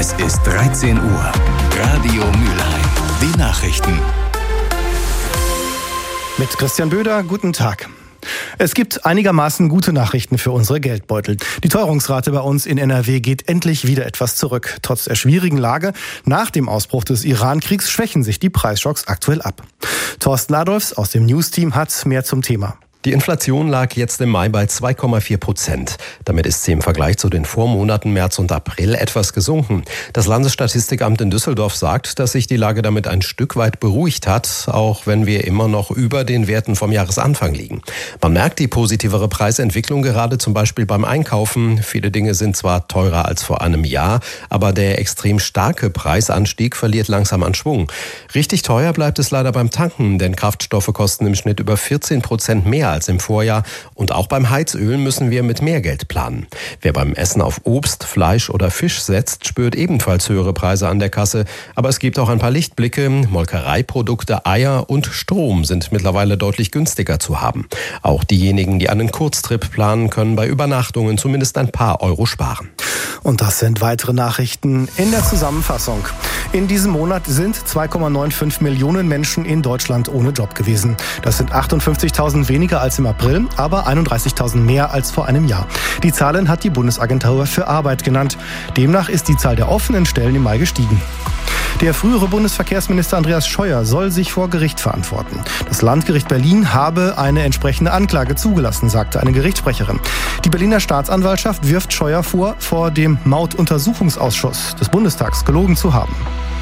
Es ist 13 Uhr. Radio Mülheim. Die Nachrichten. Mit Christian Böder, guten Tag. Es gibt einigermaßen gute Nachrichten für unsere Geldbeutel. Die Teuerungsrate bei uns in NRW geht endlich wieder etwas zurück. Trotz der schwierigen Lage nach dem Ausbruch des Iran-Kriegs schwächen sich die Preisschocks aktuell ab. Thorsten Adolfs aus dem News-Team hat mehr zum Thema. Die Inflation lag jetzt im Mai bei 2,4%. Damit ist sie im Vergleich zu den Vormonaten März und April etwas gesunken. Das Landesstatistikamt in Düsseldorf sagt, dass sich die Lage damit ein Stück weit beruhigt hat, auch wenn wir immer noch über den Werten vom Jahresanfang liegen. Man merkt die positivere Preisentwicklung gerade zum Beispiel beim Einkaufen. Viele Dinge sind zwar teurer als vor einem Jahr, aber der extrem starke Preisanstieg verliert langsam an Schwung. Richtig teuer bleibt es leider beim Tanken, denn Kraftstoffe kosten im Schnitt über 14% mehr als im Vorjahr. Und auch beim Heizöl müssen wir mit mehr Geld planen. Wer beim Essen auf Obst, Fleisch oder Fisch setzt, spürt ebenfalls höhere Preise an der Kasse. Aber es gibt auch ein paar Lichtblicke. Molkereiprodukte, Eier und Strom sind mittlerweile deutlich günstiger zu haben. Auch diejenigen, die einen Kurztrip planen, können bei Übernachtungen zumindest ein paar Euro sparen. Und das sind weitere Nachrichten in der Zusammenfassung. In diesem Monat sind 2,95 Millionen Menschen in Deutschland ohne Job gewesen. Das sind 58.000 weniger als im April, aber 31.000 mehr als vor einem Jahr. Die Zahlen hat die Bundesagentur für Arbeit genannt. Demnach ist die Zahl der offenen Stellen im Mai gestiegen. Der frühere Bundesverkehrsminister Andreas Scheuer soll sich vor Gericht verantworten. Das Landgericht Berlin habe eine entsprechende Anklage zugelassen, sagte eine Gerichtssprecherin. Die Berliner Staatsanwaltschaft wirft Scheuer vor dem Mautuntersuchungsausschuss des Bundestags gelogen zu haben.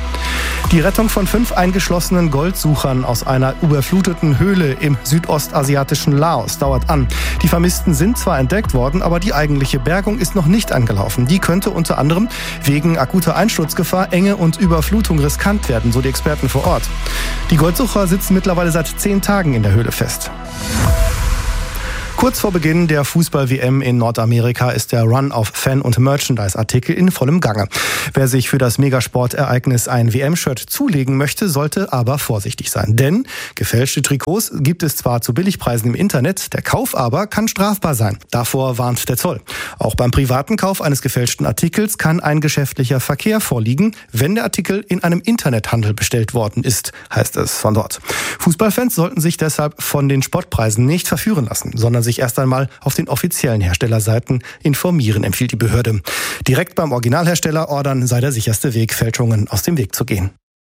Die Rettung von 5 eingeschlossenen Goldsuchern aus einer überfluteten Höhle im südostasiatischen Laos dauert an. Die Vermissten sind zwar entdeckt worden, aber die eigentliche Bergung ist noch nicht angelaufen. Die könnte unter anderem wegen akuter Einsturzgefahr, Enge und Überflutung riskant werden, so die Experten vor Ort. Die Goldsucher sitzen mittlerweile seit 10 Tagen in der Höhle fest. Kurz vor Beginn der Fußball-WM in Nordamerika ist der Run auf Fan- und Merchandise-Artikel in vollem Gange. Wer sich für das Megasportereignis ein WM-Shirt zulegen möchte, sollte aber vorsichtig sein. Denn gefälschte Trikots gibt es zwar zu Billigpreisen im Internet, der Kauf aber kann strafbar sein. Davor warnt der Zoll. Auch beim privaten Kauf eines gefälschten Artikels kann ein geschäftlicher Verkehr vorliegen, wenn der Artikel in einem Internethandel bestellt worden ist, heißt es von dort. Fußballfans sollten sich deshalb von den Spottpreisen nicht verführen lassen, sondern sich erst einmal auf den offiziellen Herstellerseiten informieren, empfiehlt die Behörde. Direkt beim Originalhersteller ordern sei der sicherste Weg, Fälschungen aus dem Weg zu gehen.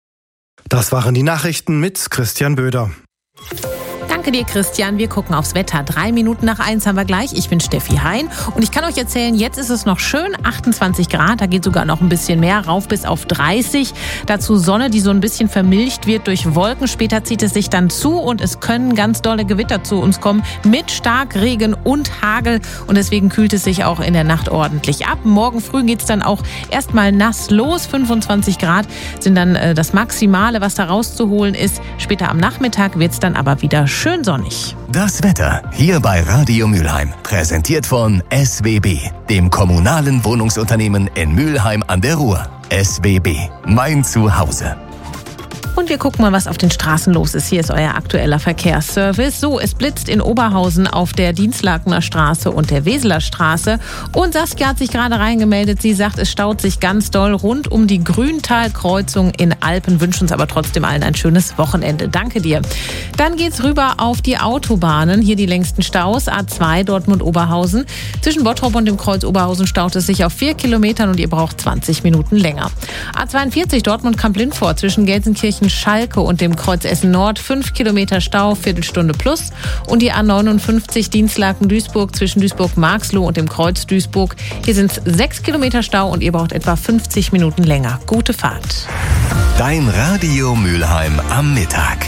Das waren die Nachrichten mit Christian Böder. Danke dir, Christian. Wir gucken aufs Wetter. 1:03 haben wir gleich. Ich bin Steffi Hein und ich kann euch erzählen, jetzt ist es noch schön, 28 Grad. Da geht sogar noch ein bisschen mehr, rauf bis auf 30. Dazu Sonne, die so ein bisschen vermilcht wird durch Wolken. Später zieht es sich dann zu und es können ganz dolle Gewitter zu uns kommen mit Starkregen und Hagel. Und deswegen kühlt es sich auch in der Nacht ordentlich ab. Morgen früh geht es dann auch erstmal nass los. 25 Grad sind dann das Maximale, was da rauszuholen ist. Später am Nachmittag wird es dann aber wieder schön sonnig. Das Wetter hier bei Radio Mülheim. Präsentiert von SWB, dem kommunalen Wohnungsunternehmen in Mülheim an der Ruhr. SWB, mein Zuhause. Und wir gucken mal, was auf den Straßen los ist. Hier ist euer aktueller Verkehrsservice. So, es blitzt in Oberhausen auf der Dienstlakener Straße und der Weseler Straße. Und Saskia hat sich gerade reingemeldet. Sie sagt, es staut sich ganz doll rund um die Grüntalkreuzung in Alpen. Wünschen uns aber trotzdem allen ein schönes Wochenende. Danke dir. Dann geht's rüber auf die Autobahnen. Hier die längsten Staus. A2 Dortmund-Oberhausen. Zwischen Bottrop und dem Kreuz Oberhausen staut es sich auf 4 Kilometern und ihr braucht 20 Minuten länger. A42 Dortmund-Kamp-Lindfort zwischen Gelsenkirchen Schalke und dem Kreuz Essen Nord 5 Kilometer Stau, Viertelstunde plus. Und die A59 Dienstlaken-Duisburg zwischen Duisburg-Marxloh und dem Kreuz Duisburg. Hier sind es 6 Kilometer Stau und ihr braucht etwa 50 Minuten länger. Gute Fahrt. Dein Radio Mülheim am Mittag.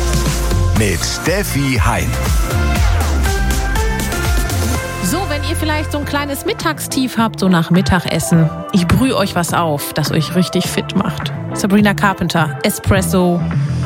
Mit Steffi Hein. So, wenn ihr vielleicht so ein kleines Mittagstief habt, so nach Mittagessen, ich brühe euch was auf, das euch richtig fit macht. Sabrina Carpenter, Espresso.